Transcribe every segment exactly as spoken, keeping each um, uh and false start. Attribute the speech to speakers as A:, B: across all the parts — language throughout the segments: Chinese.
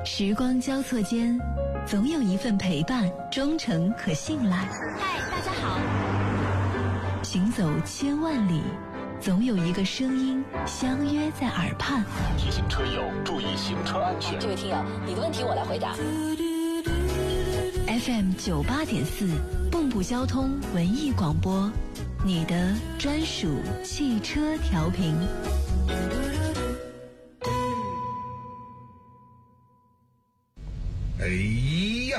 A: 时光交错间，总有一份陪伴，忠诚可信赖。
B: 嗨，大家好。
A: 行走千万里，总有一个声音相约在耳畔。
C: 提醒车友注意行车安全。
B: 这位听友，你的问题我来回答。
A: F M 九八点四，蚌埠交通文艺广播，你的专属汽车调频。
D: 哎呀，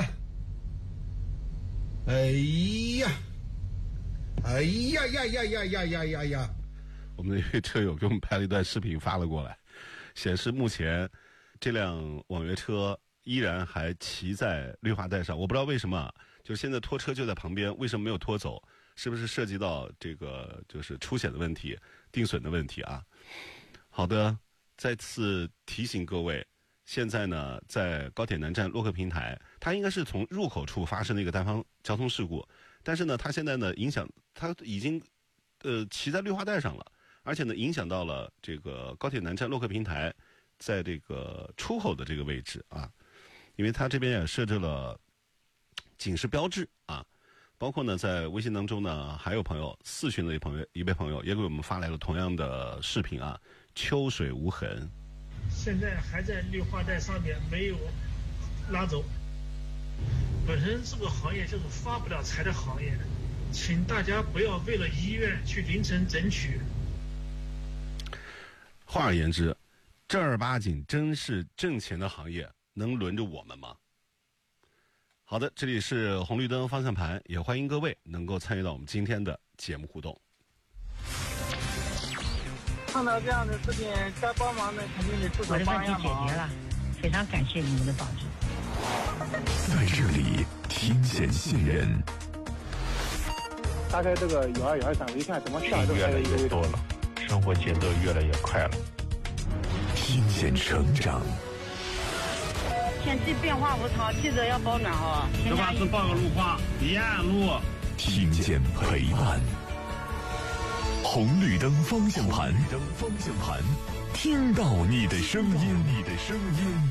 D: 哎呀，哎呀呀呀呀呀呀呀呀！
E: 我们的一位车友给我们拍了一段视频发了过来，显示目前这辆网约车依然还骑在绿化带上。我不知道为什么，就是现在拖车就在旁边，为什么没有拖走？是不是涉及到这个就是出险的问题、定损的问题啊？好的，再次提醒各位。现在呢，在高铁南站洛克平台，它应该是从入口处发生的一个单方交通事故，但是呢，它现在呢影响，它已经呃骑在绿化带上了，而且呢影响到了这个高铁南站洛克平台在这个出口的这个位置啊，因为它这边也设置了警示标志啊，包括呢在微信当中呢，还有朋友四群的一朋友一位朋友也给我们发来了同样的视频啊，秋水无痕。
F: 现在还在绿化带上面没有拉走。本身这个行业就是发不了财的行业，请大家不要为了医院去凌晨整取。
E: 换而言之，正儿八经真是挣钱的行业，能轮着我们吗？好的，这里是红绿灯方向盘，也欢迎各位能够参与到我们今天的节目互动。
G: 碰到这样的事情，该帮忙的肯定得出手帮一下忙。
H: 我的问题解决了，非常感谢你们的帮助。
C: 在这里听险信任。
G: 大概这个有二有二三，我一看怎么下都
I: 越来越多了，生活节奏越来越快了。
C: 听见成长。
H: 天气变化无常，记得要保暖哦。
I: 这把是报个路况，沿岸路。
C: 听见陪伴。红绿灯方向盘，灯方向盘，听到你的声音，你的声音。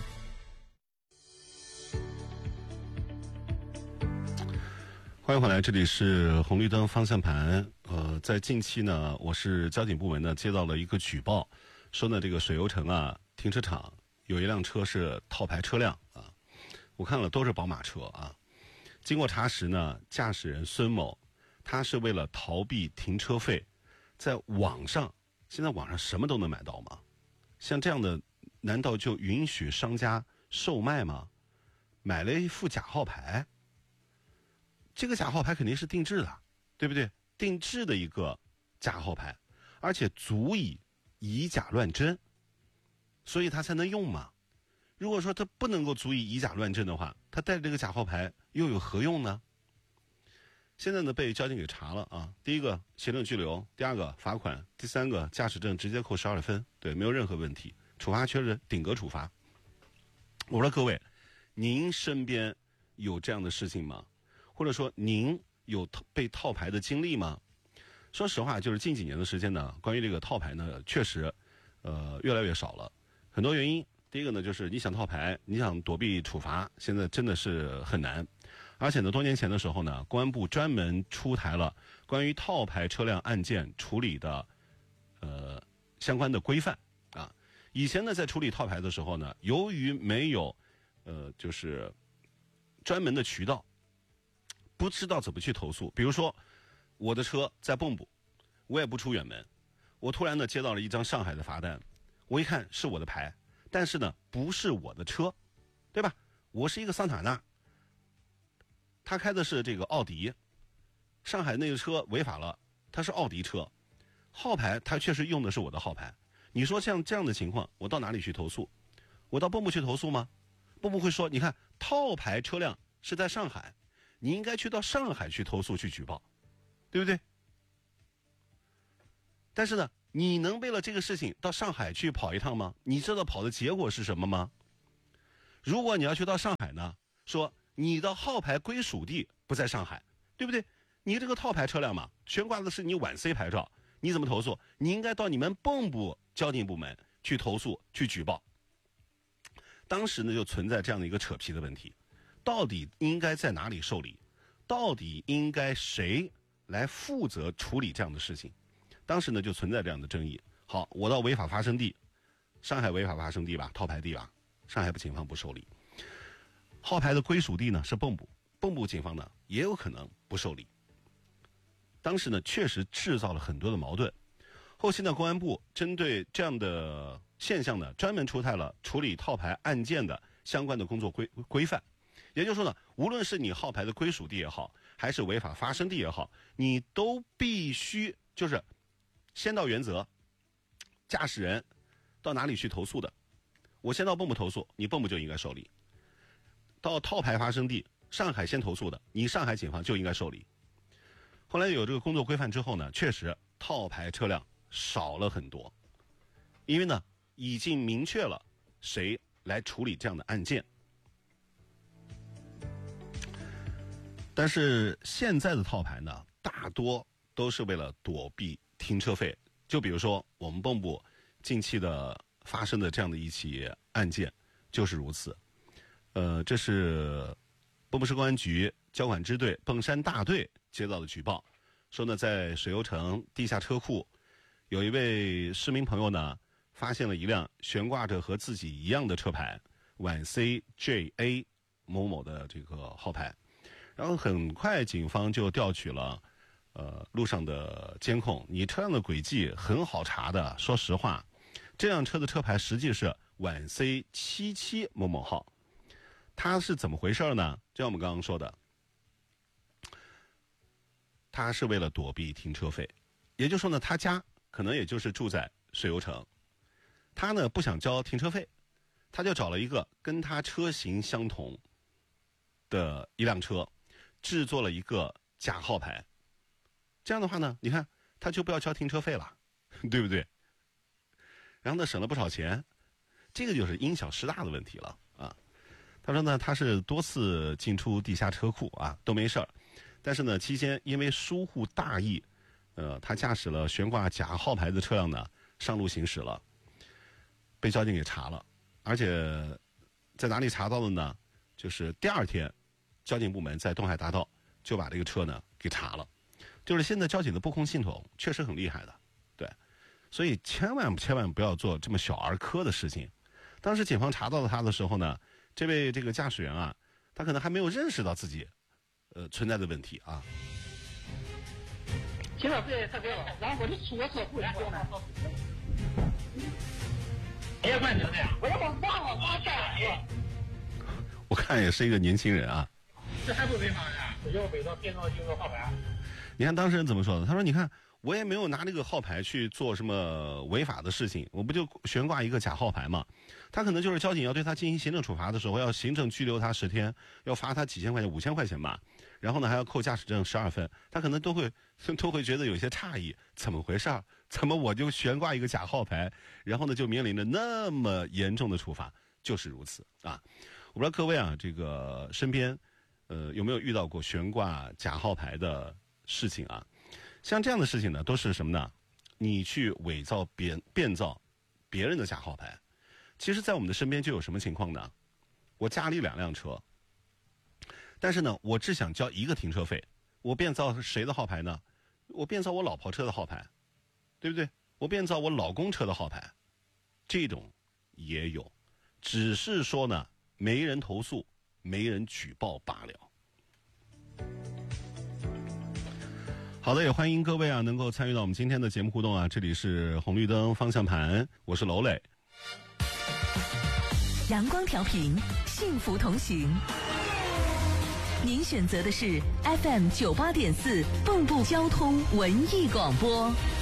E: 欢迎回来，这里是红绿灯方向盘。呃，在近期呢，我是交警部门呢接到了一个举报，说呢这个水游城啊停车场有一辆车是套牌车辆啊，我看了都是宝马车啊。经过查实呢，驾驶人孙某，他是为了逃避停车费。在网上，现在网上什么都能买到吗？像这样的，难道就允许商家售卖吗？买了一副假号牌，这个假号牌肯定是定制的，对不对？定制的一个假号牌，而且足以以假乱真，所以他才能用嘛。如果说他不能够足以以假乱真的话，他带这个假号牌又有何用呢？现在呢，被交警给查了啊！第一个行政拘留，第二个罚款，第三个驾驶证直接扣十二分，对，没有任何问题，处罚确实顶格处罚。我说各位，您身边有这样的事情吗？或者说您有被套牌的经历吗？说实话，就是近几年的时间呢，关于这个套牌呢，确实，呃，越来越少了。很多原因，第一个呢，就是你想套牌，你想躲避处罚，现在真的是很难。而且呢，多年前的时候呢，公安部专门出台了关于套牌车辆案件处理的呃相关的规范啊。以前呢，在处理套牌的时候呢，由于没有呃就是专门的渠道，不知道怎么去投诉。比如说，我的车在蚌埠，我也不出远门，我突然呢接到了一张上海的罚单，我一看是我的牌，但是呢不是我的车，对吧？我是一个桑塔纳。他开的是这个奥迪，上海那个车违法了，他是奥迪车，号牌他确实用的是我的号牌。你说像这样的情况，我到哪里去投诉？我到蚌埠去投诉吗？蚌埠会说，你看套牌车辆是在上海，你应该去到上海去投诉去举报，对不对？但是呢，你能为了这个事情到上海去跑一趟吗？你知道跑的结果是什么吗？如果你要去到上海呢，说你的号牌归属地不在上海，对不对？你这个套牌车辆嘛，悬挂的是你皖 C 牌照，你怎么投诉？你应该到你们蚌埠交警部门去投诉去举报。 当时呢就存在这样的一个扯皮的问题，到底应该在哪里受理，到底应该谁来负责处理这样的事情，当时呢就存在这样的争议。好，我到违法发生地，上海违法发生地吧，套牌地吧，上海警方不受理。号牌的归属地呢是蚌埠，蚌埠警方呢也有可能不受理。当时呢确实制造了很多的矛盾。后期呢公安部针对这样的现象呢，专门出台了处理套牌案件的相关的工作规规范。也就是说呢，无论是你号牌的归属地也好，还是违法发生地也好，你都必须就是先到原则，驾驶人到哪里去投诉的，我先到蚌埠投诉，你蚌埠就应该受理。到套牌发生地，上海先投诉的，你上海警方就应该受理。后来有这个工作规范之后呢，确实套牌车辆少了很多，因为呢已经明确了谁来处理这样的案件。但是现在的套牌呢，大多都是为了躲避停车费。就比如说我们蚌埠近期的发生的这样的一起案件就是如此。呃，这是蚌埠市公安局交管支队蚌山大队接到的举报，说呢在水游城地下车库，有一位市民朋友呢发现了一辆悬挂着和自己一样的车牌皖 C J A 某某的这个号牌，然后很快警方就调取了呃路上的监控，你车辆的轨迹很好查的。说实话，这辆车的车牌实际是皖 C 七七某某号。它是怎么回事呢？就像我们刚刚说的，他是为了躲避停车费，也就是说呢，他家可能也就是住在水游城，他呢不想交停车费，他就找了一个跟他车型相同的一辆车，制作了一个假号牌。这样的话呢，你看他就不要交停车费了，对不对？然后呢，省了不少钱，这个就是因小失大的问题了啊。他说呢，他是多次进出地下车库啊，都没事儿，但是呢，期间因为疏忽大意，呃，他驾驶了悬挂假号牌的车辆呢，上路行驶了，被交警给查了，而且在哪里查到的呢？就是第二天，交警部门在东海大道就把这个车呢给查了。就是现在交警的布控系统确实很厉害的，对，所以千万千万不要做这么小儿科的事情。当时警方查到了他的时候呢，这位这个驾驶员啊，他可能还没有认识到自己呃存在的问题啊。
G: 停车费太贵了，然后我就出我车库来交呢。谁也关停的呀？我要忘忘了，忘了。
E: 我看也是一个年轻人啊。
G: 这还不违法呀？只要伪造变造就是号牌。
E: 你看当事人怎么说的？他说：“你看，我也没有拿这个号牌去做什么违法的事情，我不就悬挂一个假号牌吗？他可能就是交警要对他进行行政处罚的时候，要行政拘留他十天，要罚他几千块钱、五千块钱吧，然后呢还要扣驾驶证十二分，他可能都会都会觉得有些诧异，怎么回事？怎么我就悬挂一个假号牌，然后呢就面临着那么严重的处罚？就是如此啊！我不知道各位啊，这个身边呃有没有遇到过悬挂假号牌的事情啊？像这样的事情呢，都是什么呢？你去伪造、变变造别人的假号牌。其实，在我们的身边就有什么情况呢？我家里两辆车，但是呢，我只想交一个停车费，我变造谁的号牌呢？我变造我老婆车的号牌，对不对？我变造我老公车的号牌，这种也有，只是说呢，没人投诉，没人举报罢了。好的，也欢迎各位啊能够参与到我们今天的节目互动啊！这里是红绿灯方向盘，我是娄磊。
A: 阳光调频，幸福同行。您选择的是 F M 九八点四蚌埠交通文艺广播。